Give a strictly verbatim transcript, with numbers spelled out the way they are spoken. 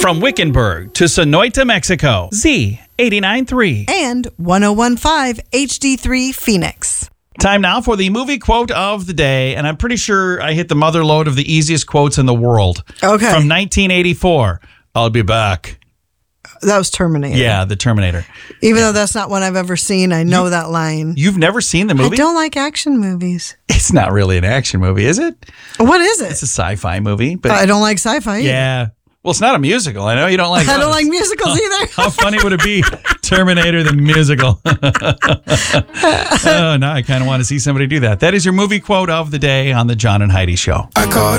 From Wickenburg to Sonoita, Mexico, Z eighty-nine point three. And one oh one point five H D three Phoenix. Time now for the movie quote of the day, and I'm pretty sure I hit the mother lode of the easiest quotes in the world. Okay. From nineteen eighty-four, I'll be back. That was Terminator. Yeah, the Terminator. Even yeah. though that's not one I've ever seen, I know you, that line. You've never seen the movie? I don't like action movies. It's not really an action movie, is it? What is it? It's a sci-fi movie. But I don't like sci-fi either. Yeah. Well, it's not a musical. I know you don't like I those. don't like musicals either. How funny would it be? Terminator the musical. Oh, now I kind of want to see somebody do that. That is your movie quote of the day on the John and Heidi Show. I called